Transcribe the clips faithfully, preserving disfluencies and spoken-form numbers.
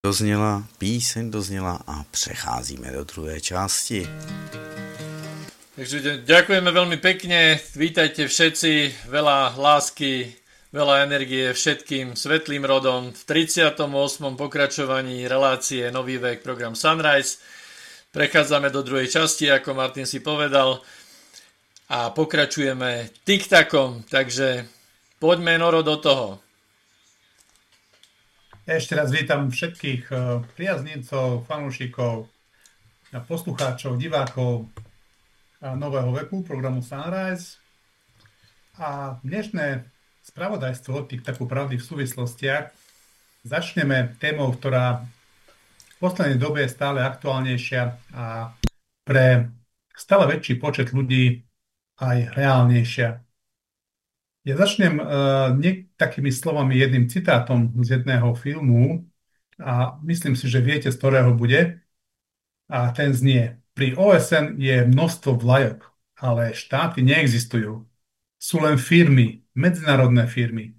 Dozněla, píseň dozněla a přecházíme do druhé části. Takže ďakujeme veľmi pekne, vítajte všetci, veľa lásky, veľa energie všetkým svetlým rodom v tridsiatom ôsmom pokračovaní relácie Nový vek, program Sunrise. Prechádzame do druhej časti, ako Martin si povedal, a pokračujeme tiktakom, takže poďme, Noro, do toho. Ešte raz vítam všetkých priaznícov, fanúšikov, poslucháčov, divákov Nového veku, programu Sunrise. A dnešné spravodajstvo tiktaku pravdy v súvislostiach začneme témou, ktorá v poslednej dobe je stále aktuálnejšia a pre stále väčší počet ľudí aj reálnejšia. Ja začnem uh, nie takými slovami, jedným citátom z jedného filmu a myslím si, že viete, z ktorého bude. A ten znie: pri ó es en je množstvo vlajok, ale štáty neexistujú. Sú len firmy, medzinárodné firmy.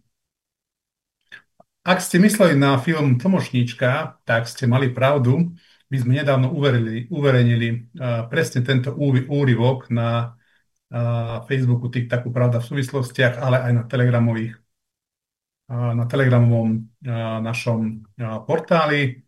Ak ste mysleli na film Tlmočníčka, tak ste mali pravdu. My sme nedávno uverili, uverejnili uh, presne tento úryvok na Facebooku tiktaku pravda v súvislostiach, ale aj na telegramových, na telegramovom našom portáli.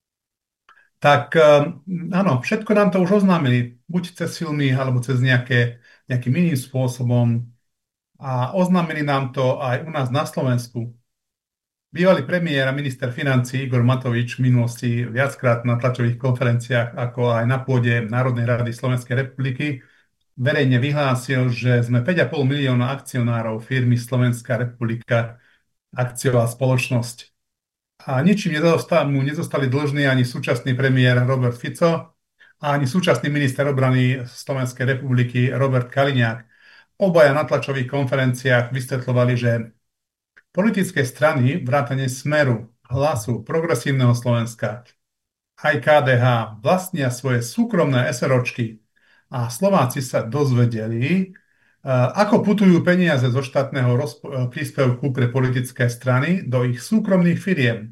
Tak áno, všetko nám to už oznámili, buď cez filmy, alebo cez nejaké, nejakým iným spôsobom. A oznámili nám to aj u nás na Slovensku. Bývalý premiér a minister financií Igor Matovič v minulosti viackrát na tlačových konferenciách, ako aj na pôde Národnej rady Slovenskej republiky, verejne vyhlásil, že sme päť a pol milióna akcionárov firmy Slovenská republika, akciová spoločnosť. A ničím mu nezostali dlžní ani súčasný premiér Robert Fico, a ani súčasný minister obrany Slovenskej republiky Robert Kaliňák. Obaja na tlačových konferenciách vysvetľovali, že politické strany vrátane Smeru, Hlasu, Progresívneho Slovenska, aj ká dé há vlastnia svoje súkromné eseročky. A Slováci sa dozvedeli, ako putujú peniaze zo štátneho príspevku pre politické strany do ich súkromných firiem.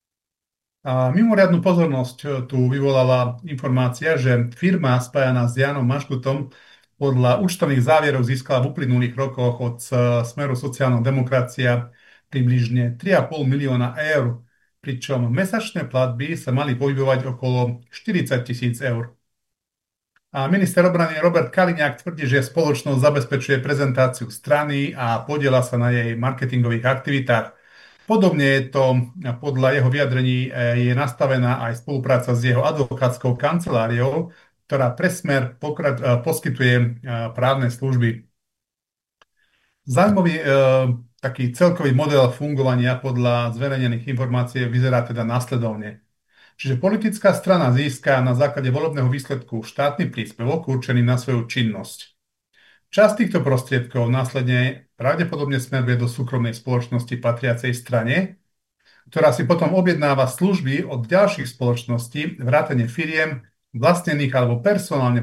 A mimoriadnu pozornosť tu vyvolala informácia, že firma spájaná s Jánom Mažgutom podľa účtovných závierov získala v uplynulých rokoch od Smeru sociálna demokracia približne tri a pol milióna eur, pričom mesačné platby sa mali pohybovať okolo štyridsať tisíc eur. A minister obrany Robert Kaliňák tvrdí, že spoločnosť zabezpečuje prezentáciu strany a podieľa sa na jej marketingových aktivitách. Podobne je to, podľa jeho vyjadrení, je nastavená aj spolupráca s jeho advokátskou kanceláriou, ktorá pre Smer poskytuje právne služby. Zaujímavý e, taký celkový model fungovania podľa zverejnených informácií vyzerá teda nasledovne. Čiže politická strana získa na základe volebného výsledku štátny príspevok určený na svoju činnosť. Časť týchto prostriedkov následne pravdepodobne smeruje do súkromnej spoločnosti patriacej strane, ktorá si potom objednáva služby od ďalších spoločností, vrátane firiem, vlastnených alebo personálne